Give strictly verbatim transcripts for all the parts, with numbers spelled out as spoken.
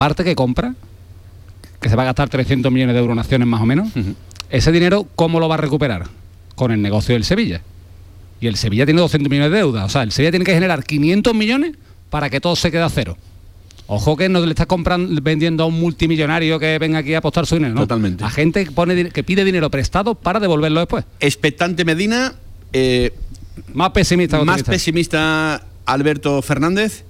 parte que compra, que se va a gastar trescientos millones de euros en acciones más o menos, uh-huh. ese dinero, ¿cómo lo va a recuperar? Con el negocio del Sevilla. Y el Sevilla tiene doscientos millones de deuda. O sea, el Sevilla tiene que generar quinientos millones para que todo se quede a cero. Ojo que no le estás comprando, vendiendo a un multimillonario que venga aquí a apostar su dinero, ¿no? Totalmente. A gente que, pone, que pide dinero prestado para devolverlo después. Expectante Medina. Eh, más pesimista. Más optimista. pesimista Alberto Fernández.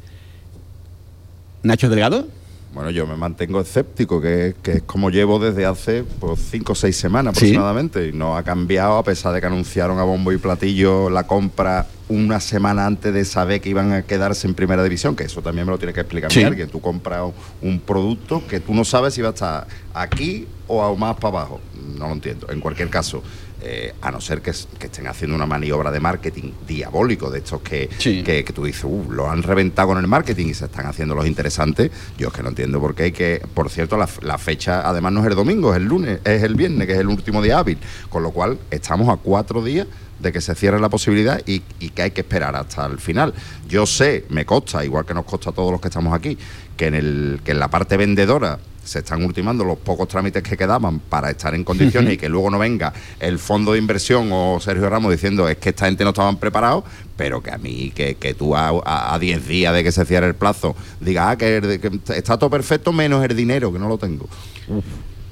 Nacho Delgado. Bueno, yo me mantengo escéptico, que, que es como llevo desde hace pues, cinco o seis semanas aproximadamente, ¿sí? Y no ha cambiado, a pesar de que anunciaron a bombo y platillo la compra una semana antes de saber que iban a quedarse en primera división, que eso también me lo tiene que explicar sí. alguien. Tú compras un producto que tú no sabes si va a estar aquí o más para abajo. No lo entiendo. En cualquier caso, eh, a no ser que, que estén haciendo una maniobra de marketing diabólico, de estos que, sí. que, que tú dices, uh, lo han reventado con el marketing y se están haciendo los interesantes. Yo es que no entiendo por qué hay que, por cierto, la, la fecha además no es el domingo, es el lunes, es el viernes, que es el último día hábil, con lo cual estamos a cuatro días de que se cierre la posibilidad y, y que hay que esperar hasta el final. Yo sé, me consta, igual que nos consta a todos los que estamos aquí, que en, el, que en la parte vendedora se están ultimando los pocos trámites que quedaban para estar en condiciones uh-huh. y que luego no venga el fondo de inversión o Sergio Ramos diciendo es que esta gente no estaban preparados, pero que a mí, que, que tú a diez días de que se cierre el plazo digas ah, que, que está todo perfecto menos el dinero, que no lo tengo. Uf.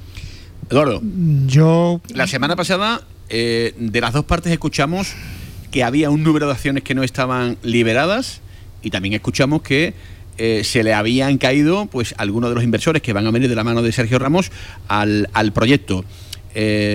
Eduardo, yo... La semana pasada, eh, de las dos partes escuchamos que había un número de acciones que no estaban liberadas y también escuchamos que Eh, se le habían caído pues algunos de los inversores que van a venir de la mano de Sergio Ramos al, al proyecto. Eh,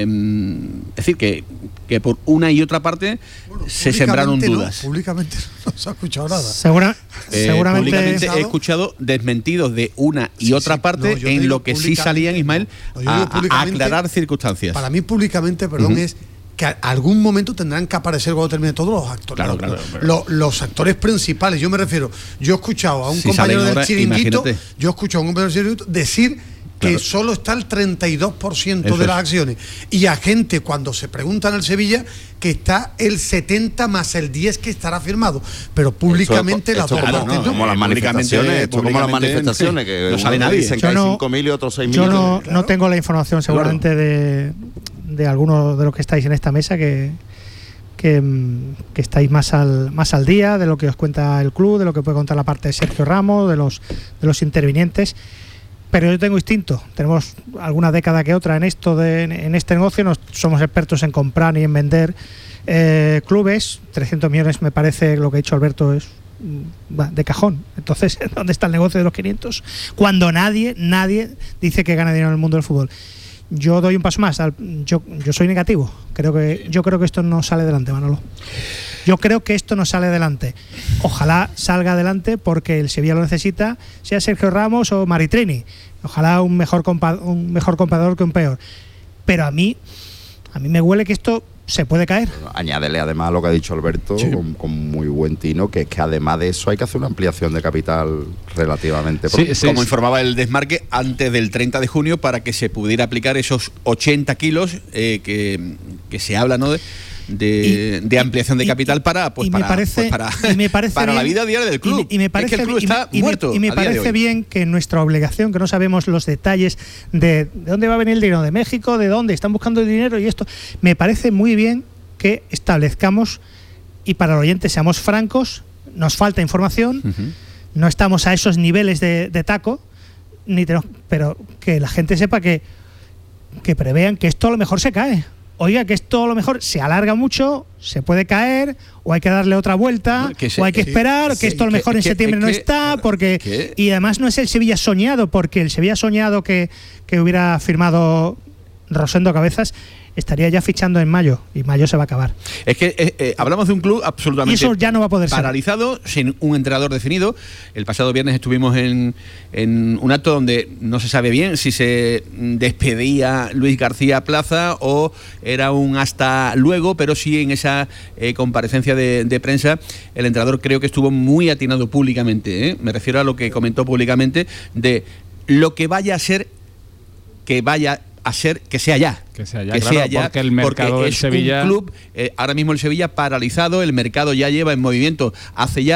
es decir, que, que por una y otra parte bueno, se sembraron dudas. No, públicamente no se ha escuchado nada. Segura, eh, seguramente públicamente he escuchado desmentidos de una y sí, otra parte sí, no, en lo que sí salían, Ismael, no, no, a, a aclarar circunstancias. Para mí públicamente, perdón, uh-huh. es que a algún momento tendrán que aparecer cuando termine todos los actores. Claro, los, claro, claro. Los, los actores principales, yo me refiero, yo he escuchado a un si compañero del ahora, chiringuito, imagínate. yo he escuchado a un compañero del chiringuito decir que claro. solo está el treinta y dos por ciento Eso de las acciones. Y a gente, cuando se pregunta en el Sevilla, que está el setenta más el diez que estará firmado. Pero públicamente esto, esto las como, dos no, como las manifestaciones, esto como las manifestaciones, que no sale nadie. Dicen que hay cinco mil y otros seis mil. Yo no, claro. no tengo la información seguramente claro. de, de algunos de los que estáis en esta mesa que, que, que estáis más al, más al día de lo que os cuenta el club, de lo que puede contar la parte de Sergio Ramos, de los, de los intervinientes. Pero yo tengo instinto, tenemos alguna década que otra en esto de, en este negocio, no somos expertos en comprar ni en vender eh, clubes, trescientos millones me parece, lo que ha dicho Alberto es de cajón. Entonces, ¿dónde está el negocio de los quinientos? Cuando nadie, nadie dice que gana dinero en el mundo del fútbol. Yo doy un paso más, yo, yo soy negativo, creo que, yo creo que esto no sale adelante, Manolo. Yo creo que esto no sale adelante. Ojalá salga adelante porque el Sevilla lo necesita, sea Sergio Ramos o Maritrini. Ojalá un mejor compa- un mejor comprador que un peor. Pero a mí, a mí me huele que esto se puede caer. Añádele además a lo que ha dicho Alberto, sí. con, con muy buen tino, que es que además de eso hay que hacer una ampliación de capital relativamente sí, sí, como sí. informaba el Desmarque, antes del treinta de junio para que se pudiera aplicar esos ochenta kilos eh, que, que se habla, ¿no? de, de, y, de ampliación de capital y, para pues, y para, me parece, pues para, y me parece para bien, la vida diaria del club. Y, y me parece, es que el club y está me, muerto. Y me, y me parece bien que nuestra obligación, que no sabemos los detalles de, de dónde va a venir el dinero, de México, de dónde están buscando el dinero y esto, me parece muy bien que establezcamos y para el oyente seamos francos, nos falta información, uh-huh. no estamos a esos niveles de, de taco, ni tenemos, pero que la gente sepa que, que prevean que esto a lo mejor se cae. Oiga, que esto a lo mejor se alarga mucho, se puede caer, o hay que darle otra vuelta, que se, o hay que sí, esperar, sí, que esto a lo mejor que, en que, septiembre que, no que, está, porque que, y además no es el Sevilla soñado, porque el Sevilla soñado que, que hubiera firmado Rosendo Cabezas estaría ya fichando en mayo y mayo se va a acabar. Es que eh, eh, hablamos de un club absolutamente y eso ya no va a poder paralizado, ser. sin un entrenador definido. El pasado viernes estuvimos en, en un acto donde no se sabe bien si se despedía Luis García Plaza o era un hasta luego, pero sí en esa eh, comparecencia de, de prensa el entrenador creo que estuvo muy atinado públicamente, ¿eh? Me refiero a lo que comentó públicamente de lo que vaya a ser que vaya a ser que sea ya que sea ya, que claro, sea ya porque el mercado porque del es Sevilla un club eh, ahora mismo el Sevilla paralizado, el mercado ya lleva en movimiento hace ya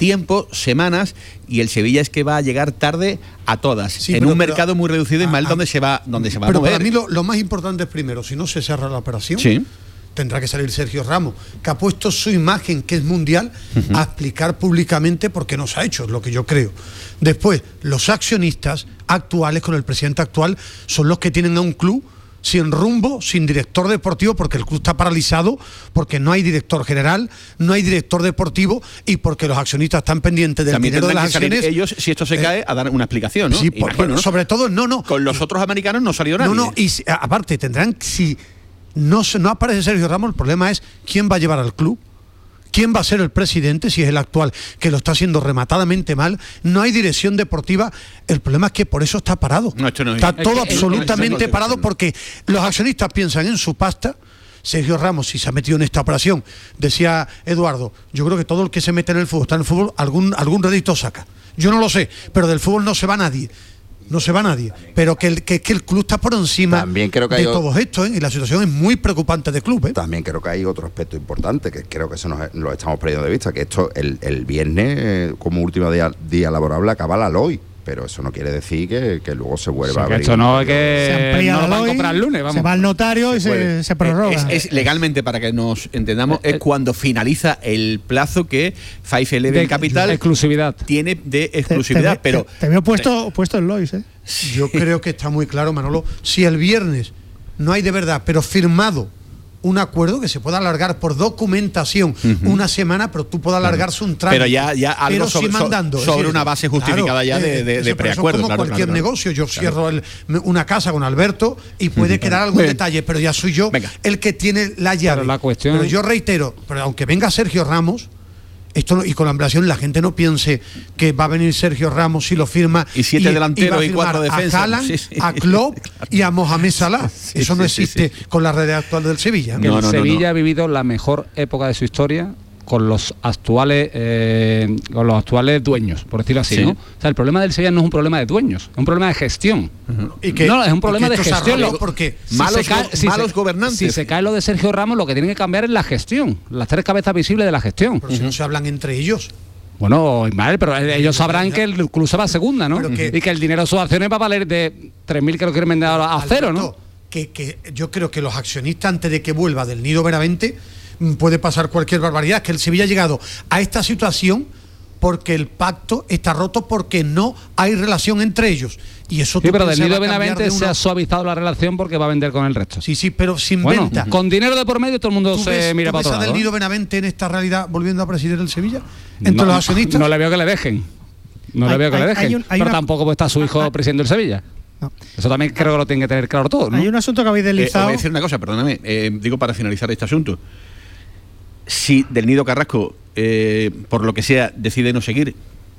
tiempo, semanas, y el Sevilla es que va a llegar tarde a todas, Sí, en pero- un pero- mercado muy reducido, Ismael, Ah, donde se va, donde se va a Pero mover. para mí lo, lo más importante es primero, si no se cierra la operación, Sí. tendrá que salir Sergio Ramos, que ha puesto su imagen, que es mundial, uh-huh. a explicar públicamente por qué no se ha hecho, es lo que yo creo. Después, los accionistas actuales, con el presidente actual, son los que tienen a un club sin rumbo, sin director deportivo, porque el club está paralizado, porque no hay director general, no hay director deportivo y porque los accionistas están pendientes del También dinero de tendrán las que salir acciones. ellos, si esto se eh, cae, a dar una explicación, ¿no? Sí, por- Imagino, ¿no? sobre todo, no, no. Con los otros americanos no salió nadie. No, no, y si- a- aparte tendrán, si no, se- no aparece Sergio Ramos, el problema es quién va a llevar al club, quién va a ser el presidente, si es el actual, que lo está haciendo rematadamente mal, no hay dirección deportiva, el problema es que por eso está parado. No, esto no es- está es todo que- es- absolutamente es- es- parado porque los accionistas piensan en su pasta. Sergio Ramos, si se ha metido en esta operación, decía Eduardo, yo creo que todo el que se mete en el fútbol, está en el fútbol, algún, algún rédito saca. Yo no lo sé, pero del fútbol no se va nadie. No se va nadie, pero que el, que, que el club está por encima También creo que de hay o- todo esto, ¿eh? Y la situación es muy preocupante de club, ¿eh? También creo que hay otro aspecto importante, que creo que eso nos lo estamos perdiendo de vista, que esto el, el viernes, eh, como último día, día laborable, acaba la L O I, pero eso no quiere decir que, que luego se O vuelva sea, a que abrir. esto no es Se que amplía no la lo van a L O I, comprar el lunes, vamos. se va al notario y se, puede. se prorroga. Es, es legalmente, para que nos entendamos, Eh, eh, es cuando finaliza el plazo que Five Eleven De Capital exclusividad. tiene de Te- exclusividad, te, pero te, te veo puesto, puesto en Lois, ¿eh? Yo creo que está muy claro, Manolo. Si el viernes no hay de verdad, pero firmado un acuerdo que se pueda alargar por documentación Ujú. una semana, pero tú puedas alargarse un trámite. pero ya, ya algo Pero sobre, sí so- mandando, es sobre decir, una base justificada claro, ya de, eh, de, de eso- pero eso preacuerdo. como claro, cualquier claro, claro. negocio. Yo cierro el- una casa con Alberto y puede quedar algún Muy bien. detalle, pero ya soy yo Venga. el que tiene la llave. Pero la cuestión- Pero yo reitero, pero aunque venga Sergio Ramos, esto no- y con la ampliación la gente no piense que va a venir Sergio Ramos si lo firma Y siete delanteros va a y cuatro firmar defensas. a Haaland, Sí, sí. a Klopp y a Mohamed Salah. Sí, Eso no sí, sí, existe sí. con la red actual del Sevilla. Que No, el no, no, Sevilla no. ha vivido la mejor época de su historia con los actuales eh, con los actuales dueños, por decirlo así, Sí. ¿no? O sea, el problema del Sevilla no es un problema de dueños, es un problema de gestión. Y que- no, es un y problema que de esto se gestión. arregló Lo- porque si malos se cae- go- si malos se- gobernantes. Si se cae lo de Sergio Ramos, lo que tienen que cambiar es la gestión, las tres cabezas visibles de la gestión. pero si no se hablan entre ellos. Bueno, Ismael, pero ellos sabrán que el club se va a segunda, ¿no? Pero que- y que el dinero de sus acciones va a valer de tres mil que lo quieren vender ahora a cero, ¿no? Alberto, Que, que yo creo que los accionistas, antes de que vuelva del Nido Benavente, mm, puede pasar cualquier barbaridad. Que el Sevilla ha llegado a esta situación porque el pacto está roto, porque no hay relación entre ellos. Y eso Sí, tú pero piensas del Nido va a cambiar Benavente de se una- ha suavizado la relación porque va a vender con el resto. Sí, sí, pero sin Bueno, venta. con dinero de por medio todo el mundo ¿Tú se ves, mira tú para ves otro a lado. del Nido ¿eh? Benavente en esta realidad volviendo a presidir el Sevilla? ¿Entre No, los accionistas? No le veo que le dejen. No Hay- le veo que hay- le dejen. hay un- hay pero una- tampoco puede estar su hijo Ah, ah. presidiendo el Sevilla. No. Eso también creo que lo tiene que tener claro todo, ¿no? Hay un asunto que habéis Eh, os deslizado. voy a decir una cosa, perdóname, eh, digo para finalizar este asunto. Si Del Nido Carrasco, eh, por lo que sea, decide no seguir,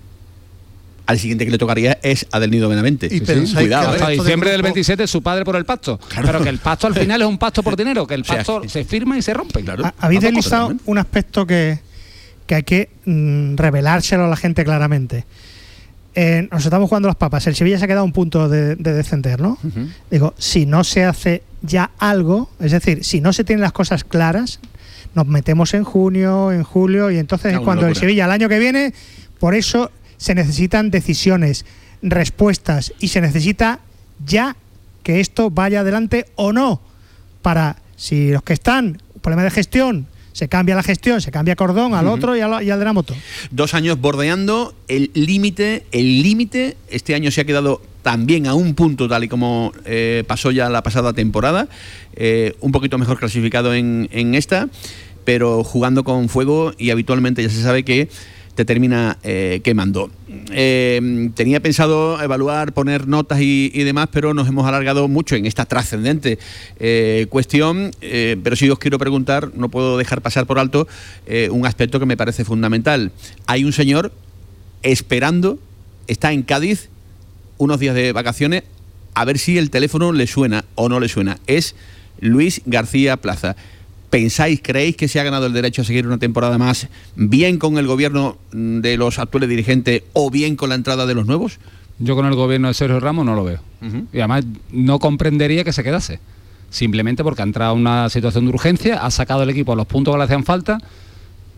al siguiente que le tocaría es a Del Nido Benavente. Y pensáis Cuidado, que ¿eh? Hasta resto de diciembre del grupo- veintisiete su padre por el pacto. Claro. Pero que el pacto al final es un pacto por dinero, que el O sea, pacto que- se firma y se rompe. Claro. Ha- Habéis Tampoco, deslizado totalmente. un aspecto que, que hay que mm, revelárselo a la gente claramente. Eh, nos estamos jugando las papas. El Sevilla se ha quedado a un punto de, de descender, ¿no? Ujú. Digo, si no se hace ya algo, es decir, si no se tienen las cosas claras, nos metemos en junio, en julio, y entonces Ah, es una cuando el locura. Sevilla el año que viene, por eso se necesitan decisiones, respuestas, y se necesita ya que esto vaya adelante o no, para si los que están, problema de gestión, se cambia la gestión, se cambia cordón al Ujú. otro y al, y al de la moto. Dos años bordeando el límite, el límite, este año se ha quedado también a un punto tal y como eh, pasó ya la pasada temporada, eh, un poquito mejor clasificado en, en esta, pero jugando con fuego y habitualmente ya se sabe que te termina eh, quemando. Eh, tenía pensado evaluar, poner notas y, y demás, pero nos hemos alargado mucho en esta trascendente eh, cuestión, eh, pero si os quiero preguntar, no puedo dejar pasar por alto eh, un aspecto que me parece fundamental. Hay un señor esperando, está en Cádiz, unos días de vacaciones, a ver si el teléfono le suena o no le suena. Es Luis García Plaza. ¿Pensáis, creéis que se ha ganado el derecho a seguir una temporada más, bien con el gobierno de los actuales dirigentes o bien con la entrada de los nuevos? Yo con el gobierno de Sergio Ramos no lo veo. Ujú. Y además no comprendería que se quedase. Simplemente porque ha entrado en una situación de urgencia, ha sacado el equipo a los puntos que le hacían falta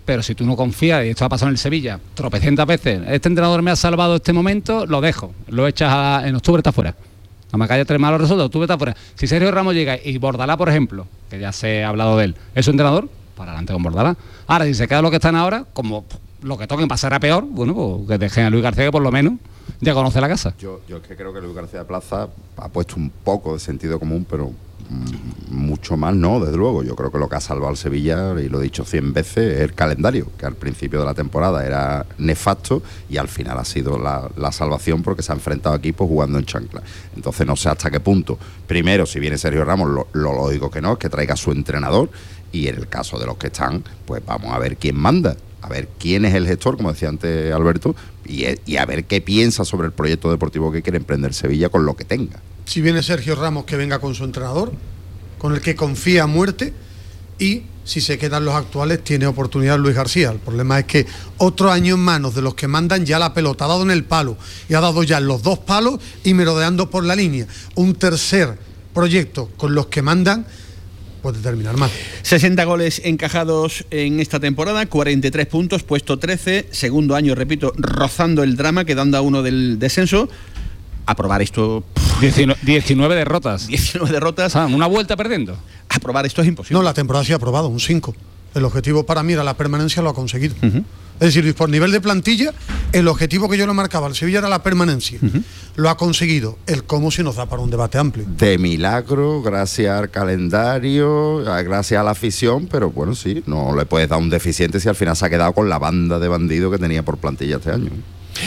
pero si tú no confías, y esto ha pasado en el Sevilla tropecientas veces, este entrenador me ha salvado este momento, lo dejo, lo echas a, en octubre está fuera. No me calles tres malos resultados, octubre está fuera. Si Sergio Ramos llega y Bordalás, por ejemplo, que ya se ha hablado de él, es su entrenador, para adelante con Bordalás. Ahora, si se queda lo que están ahora, como lo que toquen pasará peor, bueno, pues que dejen a Luis García, que por lo menos ya conoce la casa. Yo, yo es que creo que Luis García Plaza ha puesto un poco de sentido común, pero mm, mucho más no, desde luego. Yo creo que lo que ha salvado al Sevilla, y lo he dicho cien veces, es el calendario, que al principio de la temporada era nefasto y al final ha sido la, la salvación, porque se ha enfrentado a equipos jugando en chancla. Entonces no sé hasta qué punto. Primero, si viene Sergio Ramos, lo, lo lógico que no, es que traiga a su entrenador, y en el caso de los que están, pues vamos a ver quién manda. A ver quién es el gestor, como decía antes Alberto, y, y a ver qué piensa sobre el proyecto deportivo que quiere emprender Sevilla con lo que tenga. Si viene Sergio Ramos, que venga con su entrenador, con el que confía a muerte, y si se quedan los actuales, tiene oportunidad Luis García. El problema es que otro año en manos de los que mandan, ya la pelota ha dado en el palo, y ha dado ya en los dos palos y merodeando por la línea. Un tercer proyecto con los que mandan puede terminar mal. sesenta goles encajados en esta temporada, cuarenta y tres puntos, puesto trece, segundo año, repito, rozando el drama, quedando a uno del descenso. Aprobar esto... diecinueve derrotas. diecinueve derrotas. O sea, una vuelta perdiendo. Aprobar esto es imposible. No, la temporada sí ha aprobado, un cinco. El objetivo para mí era la permanencia, lo ha conseguido. Uh-huh. Es decir, por nivel de plantilla, el objetivo que yo le marcaba al Sevilla era la permanencia. Uh-huh. Lo ha conseguido. El cómo se nos da para un debate amplio. De milagro, gracias al calendario, gracias a la afición, pero bueno, sí, no le puedes dar un deficiente si al final se ha quedado con la banda de bandidos que tenía por plantilla este año.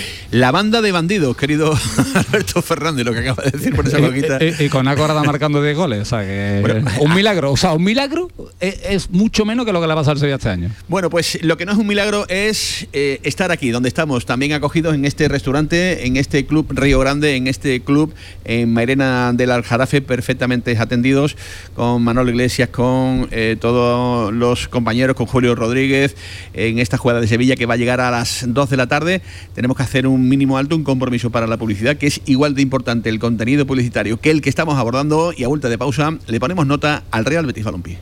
La banda de bandidos, querido Alberto Fernández, lo que acaba de decir por esa boquita. Y, y, y con Acorada marcando diez goles, o sea que bueno, un milagro, o sea, un milagro es, es mucho menos que lo que le ha pasado al Sevilla este año. Bueno, pues lo que no es un milagro es eh, estar aquí, donde estamos, también acogidos en este restaurante, en este club Río Grande, en este club en Mairena del Aljarafe, perfectamente atendidos, con Manolo Iglesias, con eh, todos los compañeros, con Julio Rodríguez, en esta jugada de Sevilla que va a llegar a las dos de la tarde. Tenemos que hacer un mínimo alto, un compromiso para la publicidad, que es igual de importante el contenido publicitario que el que estamos abordando, y a vuelta de pausa le ponemos nota al Real Betis Balompié.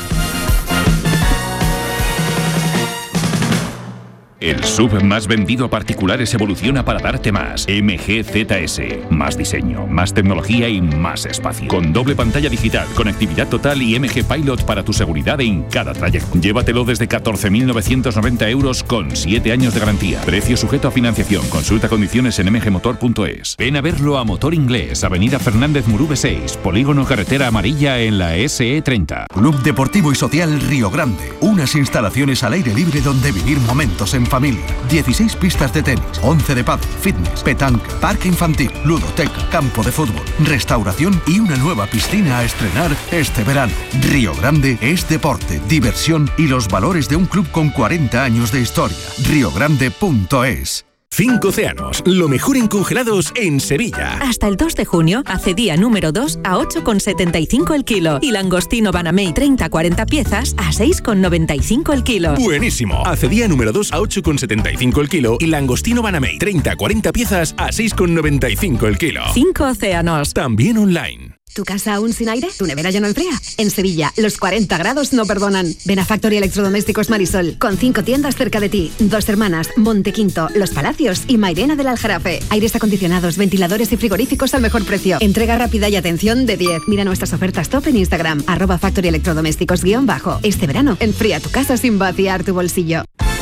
El S U V más vendido a particulares evoluciona para darte más. M G Z S. Más diseño, más tecnología y más espacio. Con doble pantalla digital, conectividad total y M G Pilot para tu seguridad en cada trayecto. Llévatelo desde catorce mil novecientos noventa euros con siete años de garantía. Precio sujeto a financiación. Consulta condiciones en m g motor punto es. Ven a verlo a Motor Inglés, Avenida Fernández Murube seis, Polígono Carretera Amarilla en la S E treinta. Club Deportivo y Social Río Grande. Unas instalaciones al aire libre donde vivir momentos en familia. dieciséis pistas de tenis, once de pádel, fitness, petanca, parque infantil, ludoteca, campo de fútbol, restauración y una nueva piscina a estrenar este verano. Río Grande es deporte, diversión y los valores de un club con cuarenta años de historia. río grande punto es. Cinco Océanos, lo mejor en congelados en Sevilla. Hasta el dos de junio, acedía número dos a ocho con setenta y cinco el kilo y langostino Banamey treinta a cuarenta piezas a seis con noventa y cinco el kilo. Buenísimo. Acedía número dos a ocho con setenta y cinco el kilo y langostino Banamey treinta a cuarenta piezas a seis con noventa y cinco el kilo. Cinco Océanos. También online. ¿Tu casa aún sin aire? ¿Tu nevera ya no enfría? En Sevilla, los cuarenta grados no perdonan. Ven a Factory Electrodomésticos Marisol, con cinco tiendas cerca de ti. Dos Hermanas, Montequinto, Los Palacios y Mairena del Aljarafe. Aires acondicionados, ventiladores y frigoríficos al mejor precio. Entrega rápida y atención de diez. Mira nuestras ofertas top en Instagram, arroba Factory Electrodomésticos guión bajo. Este verano, enfría tu casa sin vaciar tu bolsillo.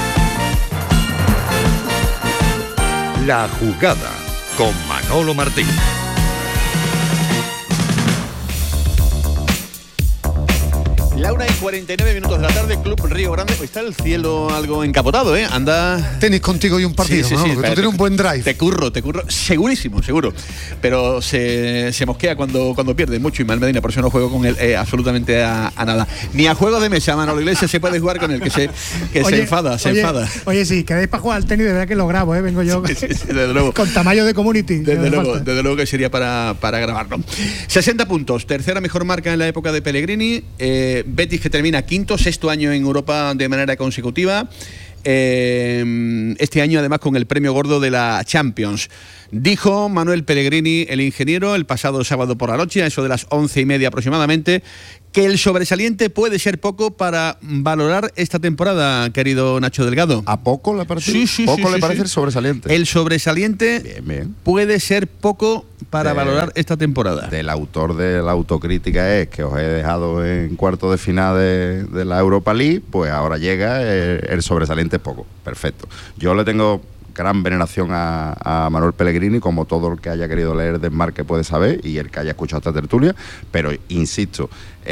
La Jugada, con Manolo Martín. La una y cuarenta y nueve minutos de la tarde, Club Río Grande. Hoy está el cielo algo encapotado, ¿eh? Anda... Tenis contigo y un partido, sí, sí, ¿no? sí, Porque tú tienes un buen drive. Te curro, te curro. Segurísimo, seguro. Pero se, se mosquea cuando, cuando pierde mucho y mal Medina, por eso no juego con él eh, absolutamente a, a nada. Ni a juegos de mesa, Manolo Iglesias se puede jugar con él, que se, que oye, se enfada, se oye, enfada. Oye, si queréis para jugar al tenis, de verdad que lo grabo, ¿eh? Vengo yo sí, sí, sí, desde luego. con tamaño de community. Desde luego, desde luego que sería para, para grabarlo. sesenta puntos, tercera mejor marca en la época de Pellegrini. Eh, Betis que termina quinto, sexto año en Europa de manera consecutiva. Eh, este año además con el premio gordo de la Champions. Dijo Manuel Pellegrini, el ingeniero, el pasado sábado por la noche, a eso de las once y media aproximadamente, que el sobresaliente puede ser poco para valorar esta temporada, querido Nacho Delgado. ¿A poco le parece? Sí, sí, ¿Poco sí, le sí, parece sí. el sobresaliente? El sobresaliente bien, bien. puede ser poco para de, valorar esta temporada. Del autor de la autocrítica es que os he dejado en cuarto de final de, de la Europa League, pues ahora llega el, el sobresaliente poco. Perfecto. Yo le tengo gran veneración a, a Manuel Pellegrini, como todo el que haya querido leer Desmarque puede saber, y el que haya escuchado esta tertulia, pero insisto,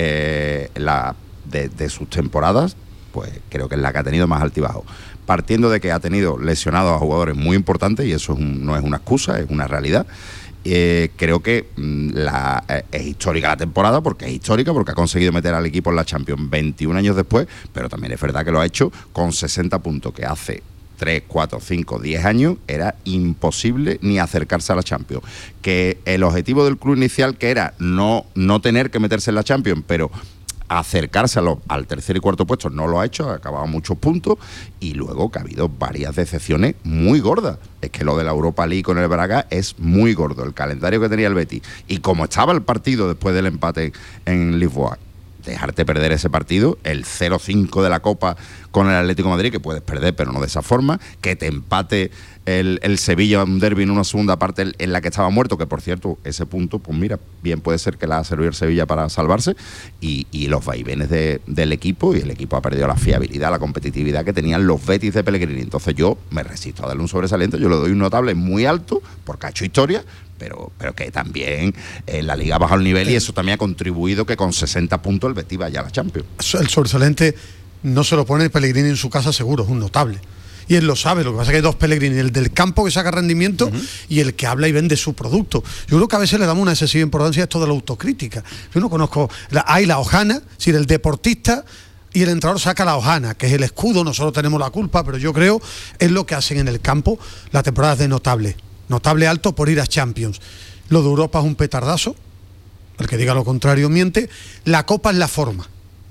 eh, la de, de sus temporadas, pues creo que es la que ha tenido más altibajo. Partiendo de que ha tenido lesionados a jugadores muy importantes, y eso es un, no es una excusa, es una realidad. Eh, creo que mm, la, eh, es histórica la temporada, porque es histórica, porque ha conseguido meter al equipo en la Champions veintiún años después, pero también es verdad que lo ha hecho con sesenta puntos, que hace tres, cuatro, cinco, diez años era imposible ni acercarse a la Champions. Que el objetivo del club inicial, que era no, no tener que meterse en la Champions, pero acercarse a lo, al tercer y cuarto puesto, no lo ha hecho, ha acabado muchos puntos, y luego que ha habido varias decepciones muy gordas. Es que lo de la Europa League con el Braga es muy gordo, el calendario que tenía el Betis, y como estaba el partido después del empate en Lisboa, dejarte perder ese partido, el cero cinco de la Copa con el Atlético de Madrid, que puedes perder, pero no de esa forma, que te empate el, el Sevilla, un derbi en una segunda parte en la que estaba muerto, que por cierto, ese punto, pues mira, bien puede ser que la ha servido el Sevilla para salvarse, y, y los vaivenes de, del equipo, y el equipo ha perdido la fiabilidad, la competitividad que tenían los Betis de Pellegrini. Entonces yo me resisto a darle un sobresaliente, yo le doy un notable muy alto, porque ha hecho historia, pero, pero que también en la Liga ha bajado el nivel, y eso también ha contribuido que con sesenta puntos el Betis vaya a la Champions. El sobresaliente no se lo pone Pellegrini en su casa seguro, es un notable. Y él lo sabe, lo que pasa es que hay dos Pellegrini, el del campo que saca rendimiento uh-huh. y el que habla y vende su producto. Yo creo que a veces le damos una excesiva importancia a esto de la autocrítica. Yo no conozco, la, hay la hojana, es decir, el deportista y el entrenador saca la hojana, que es el escudo, nosotros tenemos la culpa, pero yo creo es lo que hacen en el campo. La temporada es de notable, notable alto por ir a Champions. Lo de Europa es un petardazo, el que diga lo contrario miente. La Copa es la forma.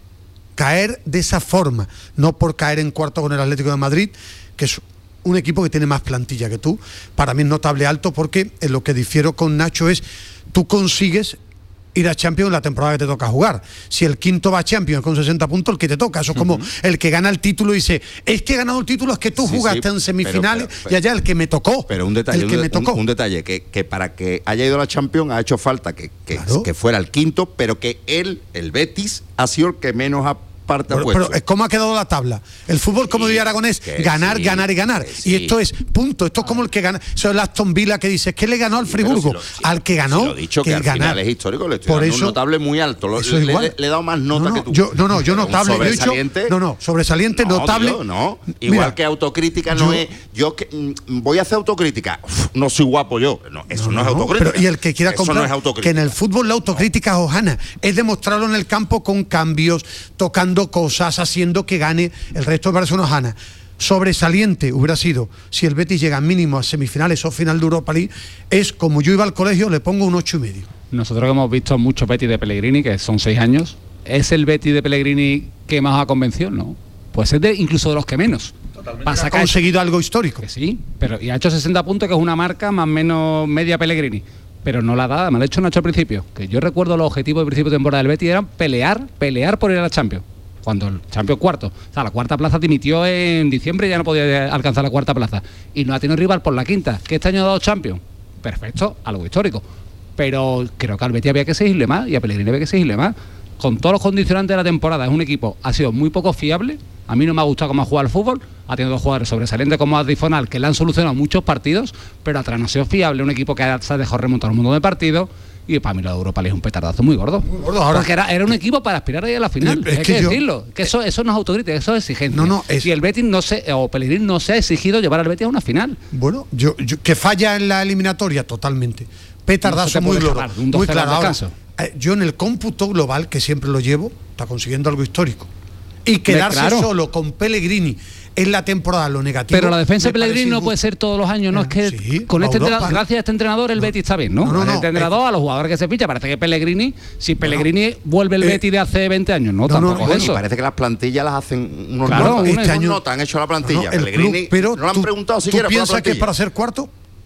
Caer de esa forma, no por caer en cuarto con el Atlético de Madrid, que es un equipo que tiene más plantilla que tú. Para mí es notable alto, porque en lo que difiero con Nacho es, tú consigues ir a Champions en la temporada que te toca jugar. Si el quinto va a Champions con sesenta puntos, el que te toca, eso es como uh-huh. el que gana el título y dice, es que he ganado el título, es que tú sí, jugaste sí, en semifinales, pero, pero, pero, y allá el que me tocó. Pero un detalle, el que un, me tocó. Un, un detalle, que, que para que haya ido a la Champions ha hecho falta que, que, claro. que fuera el quinto, pero que él, el Betis, ha sido el que menos ha parte pero, pero ¿cómo ha quedado la tabla? El fútbol, sí, como diría Aragonés, ganar, sí, ganar y ganar. Sí. Y esto es punto. Esto es como el que gana. Eso es el Aston Villa que dice, ¿qué le ganó al Friburgo? Si lo, si, al que ganó. Si lo he dicho, que, que al ganar. Final es histórico, le estoy Por dando eso, un notable muy alto. Lo, le, le, le he dado más nota no, no, que tú. Yo, no, no, yo notable. Sobresaliente. Yo he dicho, no, no, sobresaliente, no, notable. Tío, no, igual Mira, que autocrítica no yo, es. Yo que, mm, voy a hacer autocrítica. Uf, no soy guapo yo. No, eso no, no es autocrítica. Pero, y el que quiera eso comprar, no es que en el fútbol la autocrítica es hojana. Es demostrarlo en el campo con cambios, tocando cosas, haciendo que gane. El resto me parece una hojana. Sobresaliente hubiera sido si el Betis llega mínimo a semifinales o final de Europa League. Es como yo iba al colegio, le pongo un ocho y medio. Nosotros hemos visto muchos Betis de Pellegrini, que son seis años. ¿Es el Betis de Pellegrini que más ha convencido? No. Pues es de, incluso de los que menos. Ha conseguido algo histórico. Que sí, pero y ha hecho sesenta puntos, que es una marca más o menos media Pellegrini. Pero no la da, me lo ha hecho Nacho al principio. Que yo recuerdo los objetivos del principio de temporada del Betis eran pelear, pelear por ir a la Champions. Cuando el Champions cuarto, o sea, la cuarta plaza dimitió en diciembre y ya no podía alcanzar la cuarta plaza. Y no ha tenido rival por la quinta. ¿Qué este año ha dado Champions? Perfecto, algo histórico. Pero creo que al Betis había que seguirle más y a Pellegrini había que seguirle más. Con todos los condicionantes de la temporada, es un equipo, ha sido muy poco fiable. A mí no me ha gustado cómo ha jugado al fútbol. Ha tenido dos jugadores sobresalientes como Adifonal, que le han solucionado muchos partidos, pero atrás no ha sido fiable. Un equipo que se ha dejado remontar un mundo de partidos. Y para mí la de Europa League es un petardazo muy gordo. Muy gordo ahora. Porque era, era un equipo para aspirar ahí a la final. Es Hay que, que decirlo. Yo, que eso, eso no es autocrítica, eso es exigencia. No, no, es... Y el Betis no se, o Pellegrini no se ha exigido llevar al Betis a una final. Bueno, yo, yo que falla en la eliminatoria totalmente. Petardazo no muy glorioso. Muy claro. Ahora, eh, yo en el cómputo global, que siempre lo llevo, está consiguiendo algo histórico. Y quedarse claro. solo con Pellegrini en la temporada lo negativo. Pero la defensa de Pellegrini no puede ser todos los años, no es que sí, con este entrenador, gracias a este entrenador el no. Betis está bien, ¿no? no, no, no este entrenador, eh, a los jugadores que se ficha, parece que Pellegrini, si Pellegrini no, vuelve el eh, Betis de hace veinte años, no, no tampoco no, es eso. Y parece que las plantillas las hacen unos claro, notas, este año nota, han hecho la plantilla. No, Pellegrini club, pero no lo han tú, preguntado ¿tú siquiera. ¿Tú piensas que es para ser cuarto?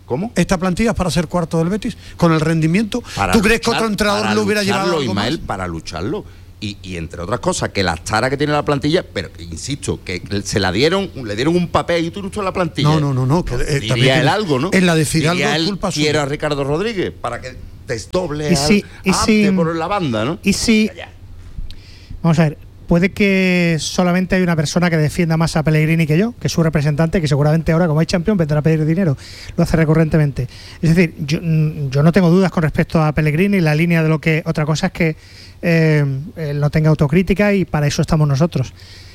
¿Cómo? ¿Esta plantilla es para ser cuarto del Betis? ¿Con el rendimiento? Para ¿Tú crees que luchar, otro entrenador lo hubiera lucharlo, llevado algo Ismael, más? para lucharlo. Y, y entre otras cosas, que las taras que tiene la plantilla, pero insisto, que se la dieron, le dieron un papel y tú no estás en la plantilla. No, no, no, no. Que, eh, diría él algo, ¿no? En la de Fidalgo diría es él, culpa suya. quiero a Ricardo Rodríguez para que desdoble Y si- al y si- Abde por la banda, ¿no? Y si, vamos a ver, puede que solamente hay una persona que defienda más a Pellegrini que yo, que es su representante, que seguramente ahora, como hay campeón, vendrá a pedir dinero. Lo hace recurrentemente. Es decir, yo, yo no tengo dudas con respecto a Pellegrini, la línea de lo que... Otra cosa es que eh, él no tenga autocrítica y para eso estamos nosotros.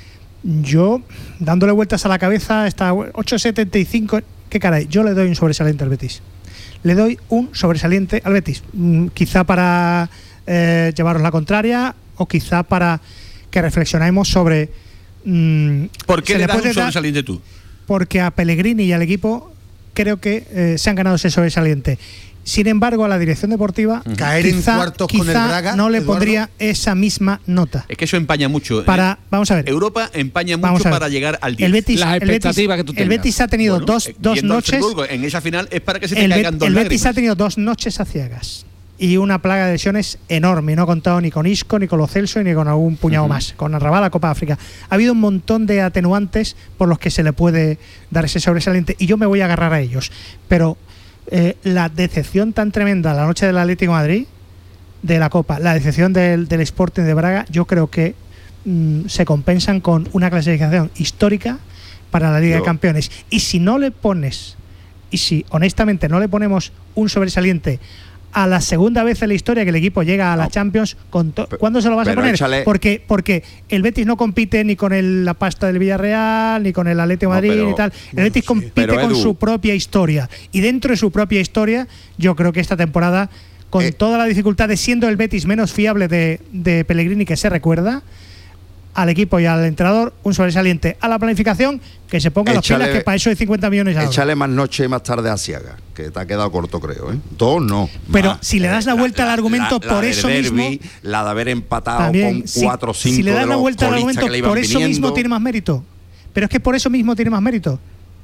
Yo, dándole vueltas a la cabeza, está ocho setenta y cinco... ¿Qué caray? Yo le doy un sobresaliente al Betis. Le doy un sobresaliente al Betis. Mm, quizá para eh, llevaros la contraria o quizá para que reflexionemos sobre... Mmm, ¿Por qué le das un sobresaliente tú? Porque a Pellegrini y al equipo creo que eh, se han ganado ese sobresaliente. Sin embargo, a la dirección deportiva, uh-huh. caer en cuartos con el Braga, no le Eduardo, pondría esa misma nota. Es que eso empaña mucho. Para, vamos a ver. Europa empaña mucho para llegar al diez. El Betis, Las expectativas el Betis, que tú tengas. El Betis ha tenido bueno, dos, dos noches. Friburgo, en esa final es para que se te el caigan Bet, dos el lágrimas. Betis ha tenido dos noches aciagas y una plaga de lesiones enorme. No ha contado ni con Isco, ni con Lo Celso, ni con algún puñado uh-huh. más. Con Arrabal, la Copa África. Ha habido un montón de atenuantes por los que se le puede dar ese sobresaliente y yo me voy a agarrar a ellos. Pero eh, la decepción tan tremenda la noche del Atlético de Madrid, de la Copa, la decepción del, del Sporting de Braga, yo creo que mm, se compensan con una clasificación histórica para la Liga yo. de Campeones. Y si no le pones, y si honestamente no le ponemos un sobresaliente a la segunda vez en la historia que el equipo llega a la no. Champions, con to- ¿cuándo se lo vas a poner? Échale... Porque porque el Betis no compite ni con el, la pasta del Villarreal, ni con el Atlético de Madrid, no, pero, ni tal. El bueno, Betis sí. compite pero, con Edu, su propia historia. Y dentro de su propia historia, yo creo que esta temporada, con eh, toda la dificultad de siendo el Betis menos fiable de, de Pellegrini que se recuerda, al equipo y al entrenador un sobresaliente. A la planificación, que se pongan las pilas, que para eso hay cincuenta millones ahora. Échale más noche y más tarde a Asiaga, que te ha quedado corto, creo, ¿eh? Dos no. Pero más, si le das la vuelta eh, la, al argumento la, la, por la eso derby, mismo, la de haber empatado también, con cuatro o cinco si le das la vuelta al argumento por eso viniendo, mismo tiene más mérito. Pero es que por eso mismo tiene más mérito.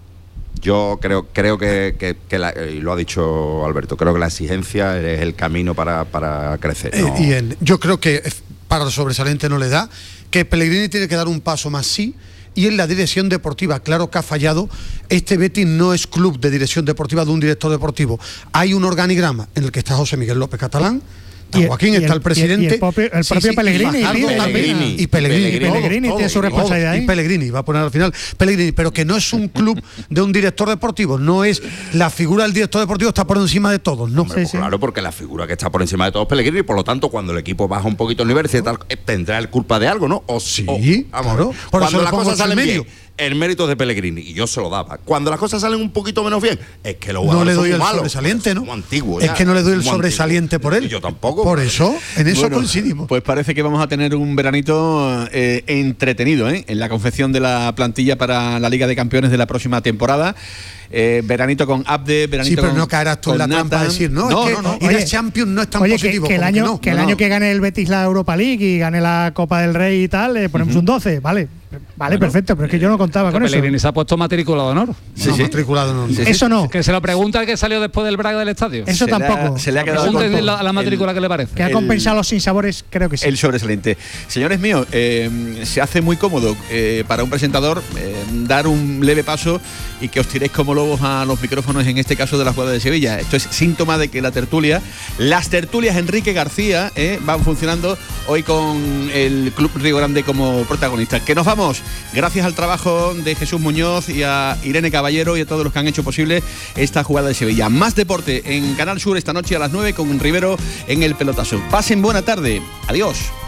Yo creo creo que, que, que la, y lo ha dicho Alberto, creo que la exigencia es el camino para, para crecer. Eh, no. y en, yo creo que para el sobresaliente no le da, que Pellegrini tiene que dar un paso más, sí, y en la dirección deportiva, claro que ha fallado. Este Betis no es club de dirección deportiva de un director deportivo. Hay un organigrama en el que está José Miguel López Catalán, está Joaquín, está el, el presidente. Y el propio, el propio sí, sí, Pellegrini. Y, Pellegrini, Pellegrini, y Pellegrini. Y Pellegrini tiene su responsabilidad ahí. Y Pellegrini, va a poner al final Pellegrini, pero que no es un club de un director deportivo, no es la figura del director deportivo está por encima de todos, ¿no? Hombre, sí, pues sí. Claro, porque la figura que está por encima de todos es Pellegrini, y por lo tanto, cuando el equipo baja un poquito el nivel, tal, tendrá el culpa de algo, ¿no? O sí, o, vamos, claro. Por cuando las cosas salen medio. bien, el mérito es de Pellegrini, y yo se lo daba. Cuando las cosas salen un poquito menos bien, es que lo no le doy el malos, sobresaliente, ¿no? Como antiguo, es que no le doy el sobresaliente antiguo. por él. Y yo tampoco. Por eso, en eso bueno, coincidimos. Pues parece que vamos a tener un veranito eh, entretenido ¿eh? en la confección de la plantilla para la Liga de Campeones de la próxima temporada. Eh, veranito con Abde, veranito sí, pero con, no caerás tú en la trampa de decir, no, no, es que no, no. ir Oye, a Champions no es tan oye, positivo. Que, que el año, que, no, que, el no, año no. que gane el Betis la Europa League y gane la Copa del Rey y tal, le ponemos uh-huh. un doce, vale. Vale, bueno, perfecto, pero es que yo no contaba con Pellegrini eso. se ha puesto matriculado de honor. Sí, no, sí. matriculado no. Sí, sí. Eso no. Que se lo pregunta al que salió después del Braga del estadio. Eso se tampoco. Le ha, se le ha quedado corto. La, la matrícula el, que le parece. Que ha compensado el, los sinsabores, creo que sí. El sobresaliente. Señores míos, eh, se hace muy cómodo eh, para un presentador eh, dar un leve paso y que os tiréis como lobos a los micrófonos, en este caso de la jugada de Sevilla. Esto es síntoma de que la tertulia, las tertulias Enrique García, eh, van funcionando hoy con el Club Río Grande como protagonista. Que nos vamos. Gracias al trabajo de Jesús Muñoz y a Irene Caballero y a todos los que han hecho posible esta jugada de Sevilla. Más deporte en Canal Sur esta noche a las nueve con Rivero en el pelotazo. Pasen buena tarde. Adiós.